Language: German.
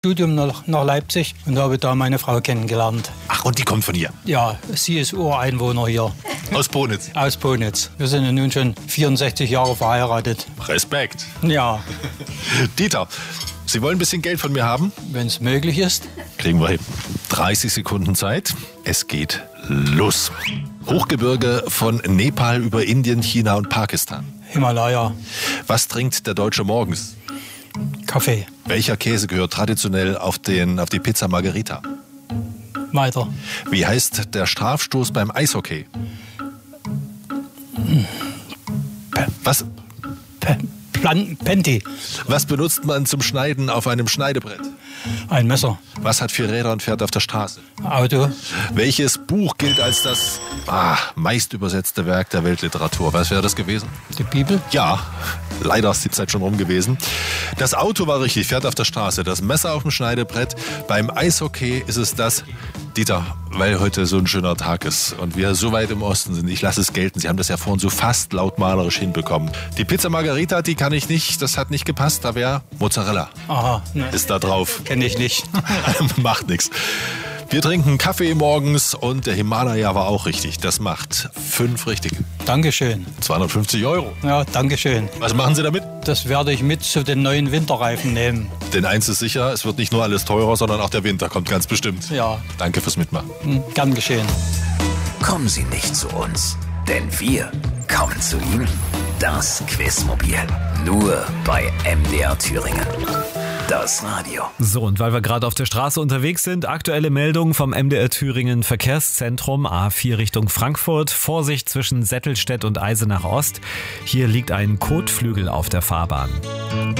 Studium nach Leipzig und habe da meine Frau kennengelernt. Ach, und die kommt von hier? Ja, sie ist Ureinwohner hier. Aus Ponitz? Aus Ponitz. Wir sind ja nun schon 64 Jahre verheiratet. Respekt. Ja. Dieter, Sie wollen ein bisschen Geld von mir haben? Wenn es möglich ist. Kriegen wir hin. 30 Sekunden Zeit. Es geht los. Hochgebirge von Nepal über Indien, China und Pakistan. Himalaya. Was trinkt der Deutsche morgens? Kaffee. Welcher Käse gehört traditionell auf die Pizza Margherita? Weiter. Wie heißt der Strafstoß beim Eishockey? Was? Penti. Was benutzt man zum Schneiden auf einem Schneidebrett? Ein Messer. Was hat 4 Räder und fährt auf der Straße? Auto. Welches Buch gilt als das meist übersetzte Werk der Weltliteratur? Was wäre das gewesen? Die Bibel. Ja, leider ist die Zeit schon rum gewesen. Das Auto war richtig, fährt auf der Straße. Das Messer auf dem Schneidebrett. Beim Eishockey ist es das. Dieter, weil heute so ein schöner Tag ist und wir so weit im Osten sind, ich lasse es gelten. Sie haben das ja vorhin so fast lautmalerisch hinbekommen. Die Pizza Margherita, die kann ich nicht, das hat nicht gepasst. Da wäre Mozzarella. Aha. Ne. Ist da drauf. Kenne ich nicht. Macht nichts. Wir trinken Kaffee morgens und der Himalaya war auch richtig. Das macht 5 richtig. Dankeschön. 250 €. Ja, Dankeschön. Was machen Sie damit? Das werde ich mit zu den neuen Winterreifen nehmen. Denn eins ist sicher, es wird nicht nur alles teurer, sondern auch der Winter kommt ganz bestimmt. Ja. Danke fürs Mitmachen. Gern geschehen. Kommen Sie nicht zu uns, denn wir kommen zu Ihnen. Das Quizmobil. Nur bei MDR Thüringen. Das Radio. So, und weil wir gerade auf der Straße unterwegs sind, aktuelle Meldung vom MDR Thüringen Verkehrszentrum A4 Richtung Frankfurt. Vorsicht zwischen Settelstedt und Eisenach Ost. Hier liegt ein Kotflügel auf der Fahrbahn.